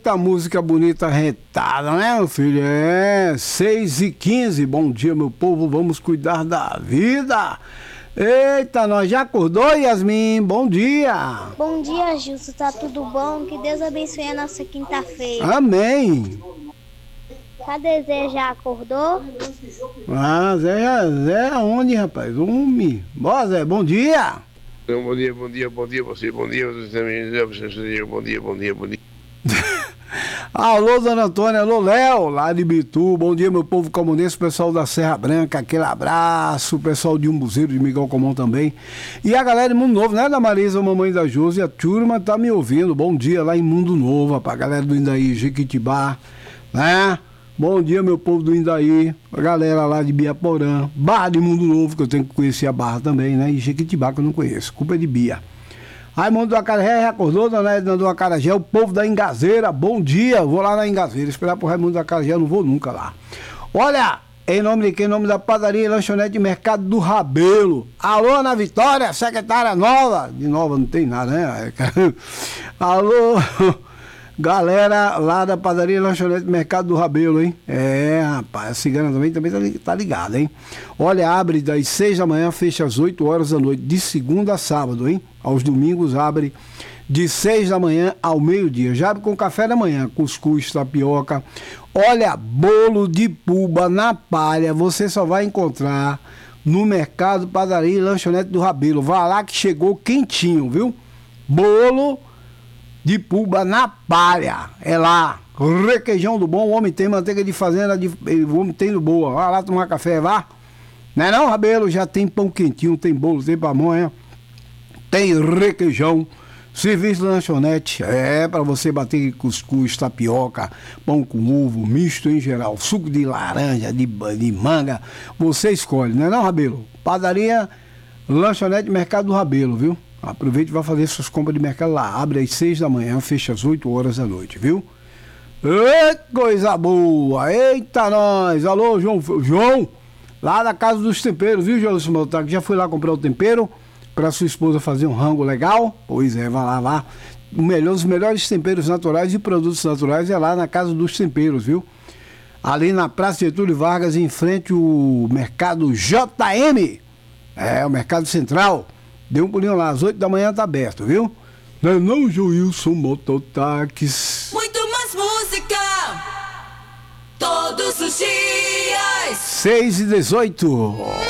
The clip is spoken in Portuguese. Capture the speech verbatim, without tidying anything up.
Eita, música bonita retada, né, meu filho? É, seis e quinze. Bom dia, meu povo. Vamos cuidar da vida. Eita, nós já acordou, Yasmin? Bom dia. Bom dia, Gilson. Tá tudo bom? Que Deus abençoe a nossa quinta-feira. Amém. Cadê Zé? Já acordou? Ah, Zé, Zé, aonde, rapaz? Homem. Bom, Zé, bom dia. Bom dia, bom dia, bom dia, você, bom dia, você também, bom dia, bom dia, bom dia. Alô, Dona Antônia, alô, Léo, lá de Bitu. Bom dia, meu povo comunista, pessoal da Serra Branca, aquele abraço, pessoal de Umbuzeiro, de Miguel Comum também. E a galera de Mundo Novo, né, da Marisa, mamãe da Josi, a turma tá me ouvindo. Bom dia lá em Mundo Novo, rapaz, a galera do Indaí, Jequitibá, né? Bom dia, meu povo do Indaí, a galera lá de Biaporã, Barra de Mundo Novo, que eu tenho que conhecer a Barra também, né? E Jequitibá, que eu não conheço, culpa é de Bia. Raimundo do Acarajé acordou, Dona Edna do Acarajé, o povo da Engazeira, bom dia, vou lá na Engazeira, esperar pro Raimundo do Acarajé, eu não vou nunca lá. Olha, em nome de quem? Em nome da padaria e lanchonete de Mercado do Rabelo. Alô, Ana Vitória, secretária nova, de nova não tem nada, né? Alô... Galera lá da padaria e lanchonete do Mercado do Rabelo, hein? É, rapaz, a cigana também, também tá ligada, hein? Olha, abre das seis da manhã, fecha às oito horas da noite, de segunda a sábado, hein? Aos domingos abre de seis da manhã ao meio-dia. Já abre com café da manhã, cuscuz, tapioca. Olha, bolo de puba na palha, você só vai encontrar no Mercado, padaria e lanchonete do Rabelo. Vá lá que chegou quentinho, viu? Bolo de puba na palha, é lá, requeijão do bom, o homem tem manteiga de fazenda, de, o homem tem do boa, vai lá tomar café, vá, não é não, Rabelo? Já tem pão quentinho, tem bolo, tem pamonha, tem requeijão, serviço de lanchonete, é para você bater cuscuz, tapioca, pão com ovo, misto em geral, suco de laranja, de, de manga, você escolhe, não é não, Rabelo? Padaria, lanchonete, Mercado do Rabelo, viu? Aproveite e vá fazer suas compras de mercado lá. Abre às seis da manhã, fecha às oito horas da noite, viu? Ei, coisa boa! Eita, nós! Alô, João, João, lá da Casa dos Temperos, viu, João Simotac? Já foi lá comprar o tempero para sua esposa fazer um rango legal? Pois é, vai lá, vá. O melhor, os melhores temperos naturais e produtos naturais é lá na Casa dos Temperos, viu? Ali na Praça Getúlio Vargas, em frente ao Mercado J M. É, o Mercado Central. Dê um pulinho lá, às oito da manhã tá aberto, viu? Não é não, Joilson Mototáxis. Muito mais música, todos os dias. seis e dezoito.